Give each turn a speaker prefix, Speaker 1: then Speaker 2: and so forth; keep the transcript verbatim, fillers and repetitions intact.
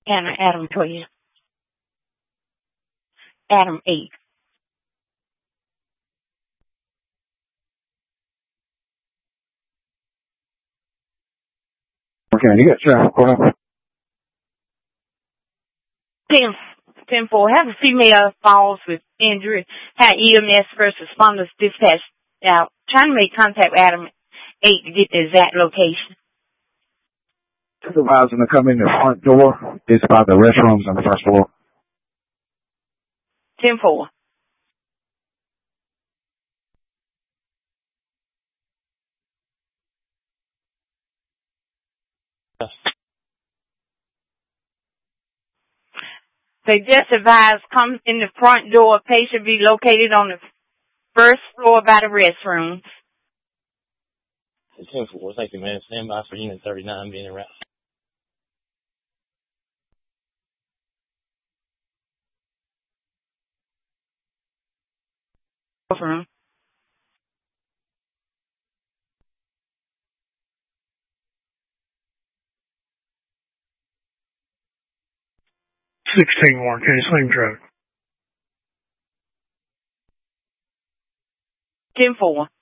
Speaker 1: Adam, Adam twelve. Adam eight.
Speaker 2: Okay, you got traffic. What up?
Speaker 1: ten, ten four. Have a female falls with injury. Had E M S first responders dispatched out. Trying to make contact with Adam eight to get the exact location.
Speaker 2: Supervisor to come in the front door. It's by the restrooms on the first floor.
Speaker 1: ten four.
Speaker 3: Yes.
Speaker 1: They just advised come in the front door. Patient be located on the first floor by the restrooms.
Speaker 3: ten four. Thank you, man. Stand by for unit thirty-nine being around.
Speaker 1: Room.
Speaker 4: Sixteen more, okay, same truck.
Speaker 1: ten four.